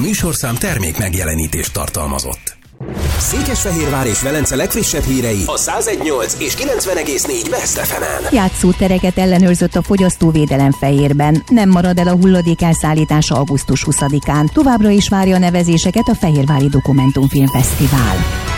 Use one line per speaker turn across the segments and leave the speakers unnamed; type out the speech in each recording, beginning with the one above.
műsorszám termék megjelenítést tartalmazott. Székesfehérvár és Velence legfrissebb hírei a 101.8 és 90.4 Best FM-en.
Játszótereket ellenőrzött a Fogyasztóvédelem Fehérben. Nem marad el a hulladék elszállítása augusztus 20-án. Továbbra is várja a nevezéseket a Fehérvári Dokumentumfilmfesztivál.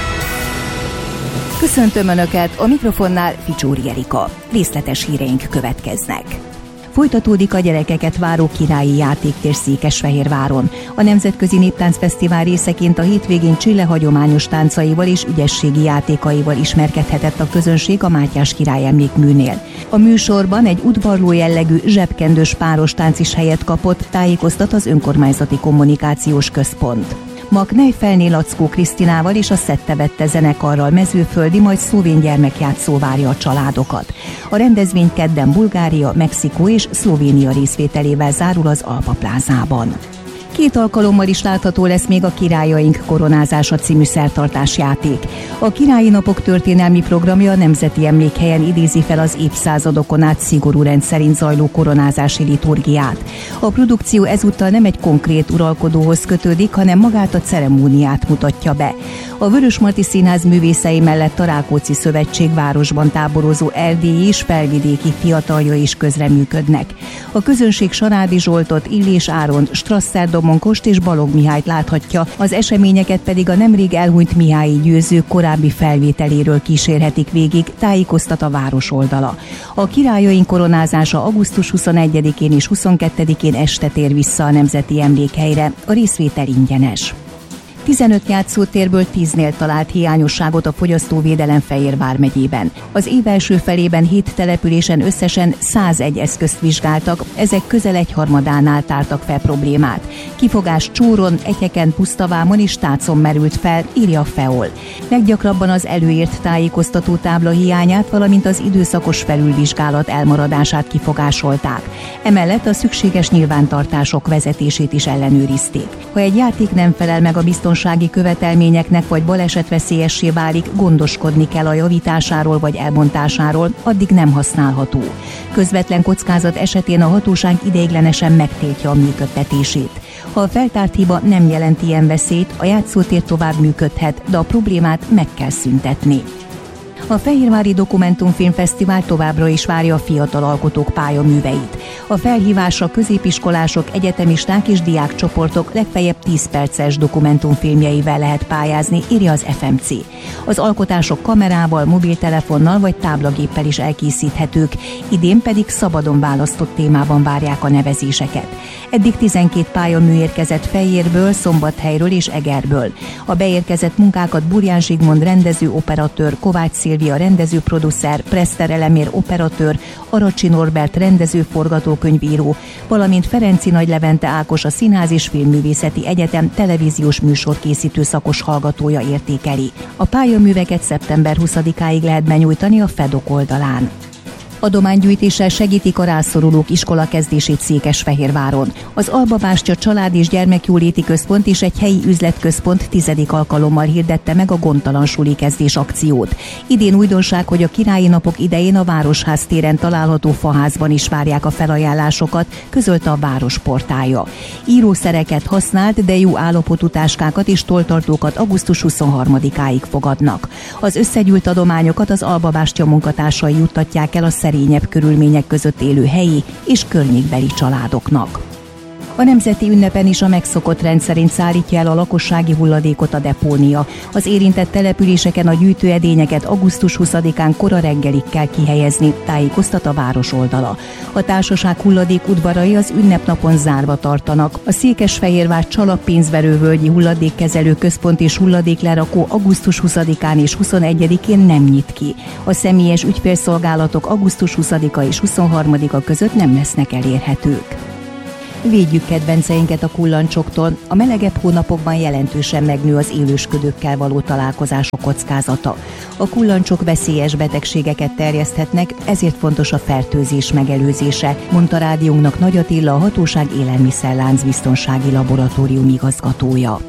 Köszöntöm Önöket, a mikrofonnál Ficsóri Erika. Részletes híreink következnek. Folytatódik a gyerekeket váró királyi játéktér Székesfehérváron. A Nemzetközi Néptáncfesztivál részeként a hétvégén Csille hagyományos táncaival és ügyességi játékaival ismerkedhetett a közönség a Mátyás király emlékműnél. A műsorban egy udvarló jellegű zsebkendős páros tánc is helyet kapott, tájékoztat az Önkormányzati Kommunikációs Központ. Maknej-Felné Lackó Krisztinával és a Szette-Vette zenekarral mezőföldi, majd szlovén gyermekjátszó várja a családokat. A rendezvény kedden Bulgária, Mexikó és Szlovénia részvételével zárul az Alpa Plázában. 2 alkalommal is látható lesz még a Királyaink koronázása című szertartásjáték. A Királyi Napok történelmi programja a Nemzeti Emlékhelyen idézi fel az évszázadokon át szigorú rend szerint zajló koronázási liturgiát. A produkció ezúttal nem egy konkrét uralkodóhoz kötődik, hanem magát a ceremóniát mutatja be. A Vörösmarty Színház művészei mellett a Rákóczi Szövetség városban táborozó erdélyi és felvidéki fiataljai is közreműködnek. A közönség Sarádi Zsoltot, Illés Áront, Strasser Domonkost és Balogh Mihályt láthatja, az eseményeket pedig a nemrég elhunyt Mihály Győző korábbi felvételéről kísérhetik végig, tájékoztat a város oldala. A Királyaink koronázása augusztus 21-én és 22-én este tér vissza a Nemzeti Emlékhelyre, a részvétel ingyenes. 15 játszótérből 10-nél talált hiányosságot a Fogyasztóvédelem Fehérvár megyében. Az év első felében 7 településen összesen 101 eszközt vizsgáltak, ezek közel egyharmadánál tártak fel problémát. Kifogás Csóron, Etyeken, Pusztavámon és Tácon merült fel, írja a FEOL. Leggyakrabban az előírt tájékoztató tábla hiányát, valamint az időszakos felülvizsgálat elmaradását kifogásolták. Emellett a szükséges nyilvántartások vezetését is ellenőrizték. Ha egy játék nem felel meg a biztonsági követelményeknek vagy balesetveszélyessé válik, gondoskodni kell a javításáról vagy elbontásáról, addig nem használható. Közvetlen kockázat esetén a hatóság ideiglenesen megtiltja a működtetését. Ha a feltárt hiba nem jelent ilyen veszélyt, a játszótér tovább működhet, de a problémát meg kell szüntetni. A Fehérvári Dokumentumfilmfesztivál továbbra is várja a fiatal alkotók pályaműveit. A felhívásra középiskolások, egyetemisták és diákcsoportok legfeljebb 10 perces dokumentumfilmjeivel lehet pályázni, írja az FMC. Az alkotások kamerával, mobiltelefonnal vagy táblagéppel is elkészíthetők, idén pedig szabadon választott témában várják a nevezéseket. Eddig 12 pályamű érkezett Fejérből, Szombathelyről és Egerből. A beérkezett munkákat Burján Zsigmond rendező-operatőr, Kovács Szilvia rendező-producer, Preszter Elemér operatőr, Aracsi Norbert rendező-forgatókönyvíró, valamint Ferenci Nagy Levente Ákos a Színház és Filmművészeti Egyetem televíziós műsorkészítő szakos hallgatója értékeli. A pályaműveket szeptember 20-áig lehet benyújtani a FEDOK oldalán. Adománygyűjtéssel segítik a rászorulók iskolakezdését Székesfehérváron. Az Alba Bástya Család- és Gyermekjóléti Központ és egy helyi üzletközpont 10. alkalommal hirdette meg a gondtalan suli kezdés akciót. Idén újdonság, hogy a Királyi Napok idején a Városház téren található faházban is várják a felajánlásokat, közölte a város portálja. Írószereket használt, de jó állapotú táskákat és tolltartókat augusztus 23-áig fogadnak. Az összegyűlt adományokat az Alba Bástya munkatársai juttatják el a szerényebb körülmények között élő helyi és környékbeli családoknak. A nemzeti ünnepen is a megszokott rendszerint szállítja el a lakossági hulladékot a depónia. Az érintett településeken a gyűjtőedényeket augusztus 20-án kora reggelig kell kihelyezni, tájékoztat a város oldala. A társaság hulladék udvarai az ünnepnapon zárva tartanak. A Székesfehérvár Csalap pénzverővölgyi hulladékkezelő központ és hulladéklerakó augusztus 20-án és 21-én nem nyit ki. A személyes ügyfélszolgálatok augusztus 20-a és 23-a között nem lesznek elérhetők. Védjük kedvenceinket a kullancsoktól, a melegebb hónapokban jelentősen megnő az élősködőkkel való találkozások kockázata. A kullancsok veszélyes betegségeket terjeszthetnek, ezért fontos a fertőzés megelőzése, mondta rádiónknak Nagy Attila, a hatóság élelmiszerlánc biztonsági laboratórium igazgatója.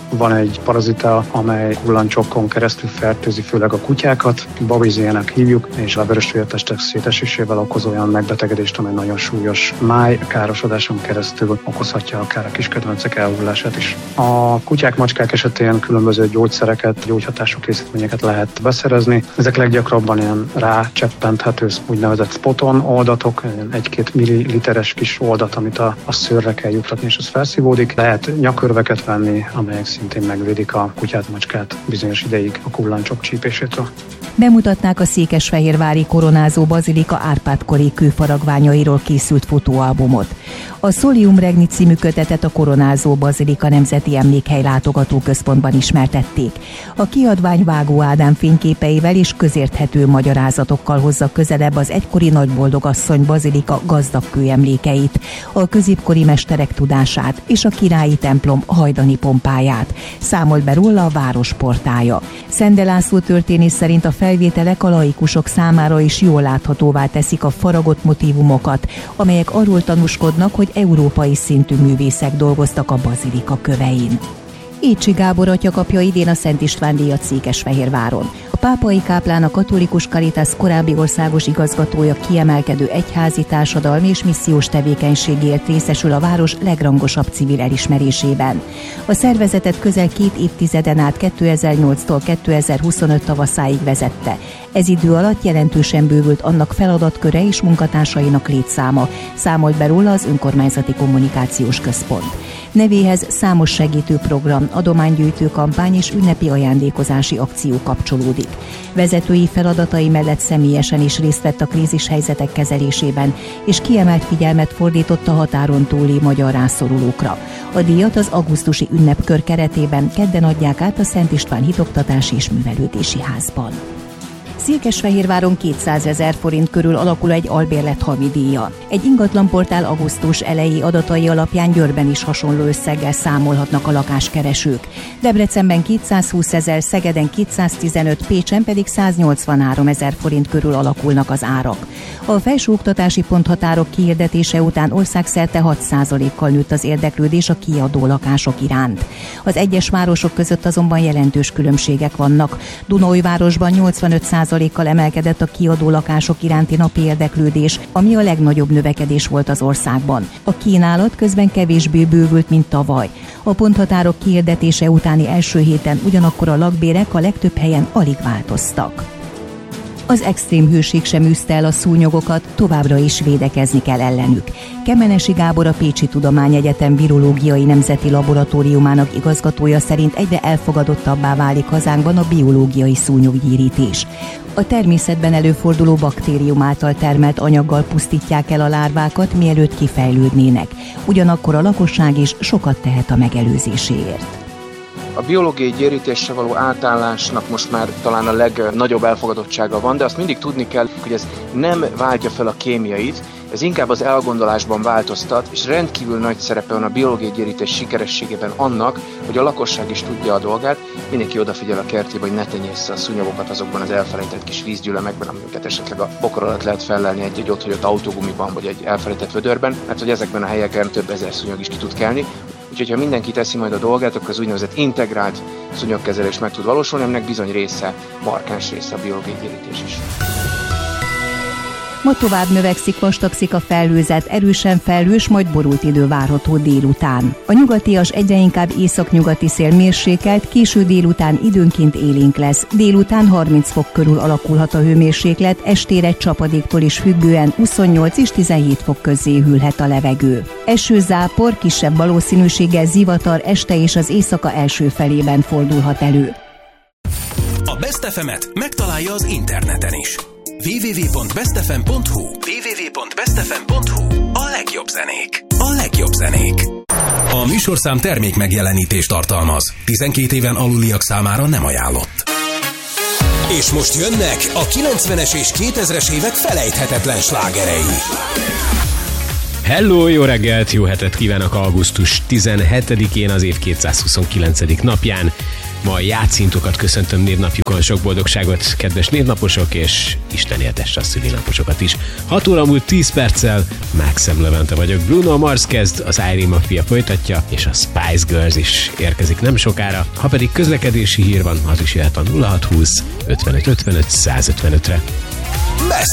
Van egy parazita, amely kullancsokon keresztül fertőzi főleg a kutyákat, babiziának hívjuk, és a vörösvértestek szétesésével okoz olyan megbetegedést, amely nagyon súlyos májkárosodáson keresztül okozhatja akár a kiskedvencek elhullását is. A kutyák, macskák esetén különböző gyógyszereket, gyógyhatású készítményeket lehet beszerezni. Ezek leggyakrabban ilyen rácseppenthető úgynevezett spoton oldatok, 1-2 milliliteres kis oldat, amit a szőrre kell juttatni, és az felszívódik. Lehet nyakörveket venni, amelyek szintén megvédik a kutyát, macskát bizonyos ideig a kullancsok csípésétől.
Bemutatták a székesfehérvári koronázó bazilika Árpád-kori kőfaragványairól készült fotóalbumot. A Solium Regni című kötetet a koronázó bazilika Nemzeti Emlékhely Látogatóközpontban ismertették. A kiadvány Vágó Ádám fényképeivel és közérthető magyarázatokkal hozza közelebb az egykori Nagyboldogasszony bazilika gazdag kőemlékeit, a középkori mesterek tudását és a királyi templom hajdani pompáját. Számolt be róla a város portája. Szende László történész szerint a felvételek a laikusok számára is jól láthatóvá teszik a faragott motívumokat, amelyek arról tanúskodnak, hogy európai szintű művészek dolgoztak a bazilika kövein. Écsi Gábor atya kapja idén a Szent István-díjat Székesfehérváron. A pápai káplán a Katolikus Caritas korábbi országos igazgatója kiemelkedő egyházi, társadalmi és missziós tevékenységért részesül a város legrangosabb civil elismerésében. A szervezetet közel 2 évtizeden át 2008-tól 2025 tavaszáig vezette. Ez idő alatt jelentősen bővült annak feladatköre és munkatársainak létszáma, számolt be róla az önkormányzati kommunikációs központ. Nevéhez számos segítőprogram, adománygyűjtő kampány és ünnepi ajándékozási akció kapcsolódik. Vezetői feladatai mellett személyesen is részt vett a krízishelyzetek kezelésében, és kiemelt figyelmet fordított a határon túli magyar rászorulókra. A díjat az augusztusi ünnepkör keretében kedden adják át a Szent István Hitoktatási és Művelődési Házban. Székesfehérváron 200 000 forint körül alakul egy albérlet havidíja. Egy ingatlanportál augusztus elejé adatai alapján Győrben is hasonló összeggel számolhatnak a lakáskeresők. Debrecenben 220 000, Szegeden 215, Pécsen pedig 183 000 forint körül alakulnak az árak. A felsőoktatási ponthatárok kiirdetése után országszerte 6%-kal nőtt az érdeklődés a kiadó lakások iránt. Az egyes városok között azonban jelentős különbségek vannak. Dunaújvárosban 85%-kal emelkedett a kiadó lakások iránti napi érdeklődés, ami a legnagyobb növekedés volt az országban. A kínálat közben kevésbé bővült, mint tavaly. A ponthatárok kiirdetése utáni első héten ugyanakkor a lakbérek a legtöbb helyen alig változtak. Az extrém hőség sem űzte el a szúnyogokat, továbbra is védekezni kell ellenük. Kemenesi Gábor, a Pécsi Tudományegyetem Virológiai Nemzeti Laboratóriumának igazgatója szerint egyre elfogadottabbá válik hazánkban a biológiai szúnyoggyírítés. A természetben előforduló baktérium által termelt anyaggal pusztítják el a lárvákat, mielőtt kifejlődnének. Ugyanakkor a lakosság is sokat tehet a megelőzéséért.
A biológiai gyérítésre való átállásnak most már talán a legnagyobb elfogadottsága van, de azt mindig tudni kell, hogy ez nem váltja fel a kémiait, ez inkább az elgondolásban változtat, és rendkívül nagy szerepe van a biológiai gyérítés sikerességében annak, hogy a lakosság is tudja a dolgát, mindenki odafigyel a kertjébe, hogy ne tenyéssze a szúnyogokat azokban az elfelejtett kis vízgyülemekben, amiket esetleg a bokor alatt lehet fellelni egy ott hagyott autógumiban, vagy egy elfelejtett vödörben, mert hogy ezekben a helyeken több ezer szúnyog is ki tud kelni. Úgyhogy ha mindenki teszi majd a dolgát, akkor az úgynevezett integrált szúnyogkezelés meg tud valósulni, aminek bizony része, markáns része a biológiai gyérítés is.
Ma tovább növekszik, vastagszik a felhőzet, erősen felhős, majd borult idő várható délután. A nyugatias egyre inkább északnyugati szél mérsékelt, késő délután időnként élénk lesz. Délután 30 fok körül alakulhat a hőmérséklet, estére csapadéktól is függően 28 és 17 fok közé hűlhet a levegő. Eső, zápor, kisebb valószínűséggel zivatar este és az éjszaka első felében fordulhat elő.
A Best FM-et megtalálja az interneten is. www.bestfm.hu www.bestfm.hu A legjobb zenék. A legjobb zenék. A műsorszám termék megjelenítést tartalmaz. 12 éven aluliak számára nem ajánlott. És most jönnek a 90-es és 2000-es évek felejthetetlen slágerei.
Hello, jó reggelt, jó hetet kívánok augusztus 17-én, az év 229. napján. Ma a játszintokat köszöntöm névnapjukon, sok boldogságot, kedves névnaposok, és Isten éltesse a szülinaposokat is. 6 óra múlt 10 perccel, Maxem Levente vagyok. Bruno Mars kezd, az Irie Mafia folytatja, és a Spice Girls is érkezik nem sokára. Ha pedig közlekedési hír van, az is jöhet a 0620 55 55 155-re.
Best